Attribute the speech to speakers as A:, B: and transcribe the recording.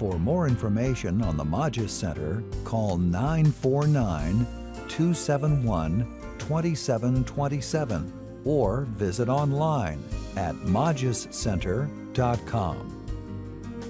A: For more information on the Magis Center, call 949-271-2727 or visit online at magiscenter.com.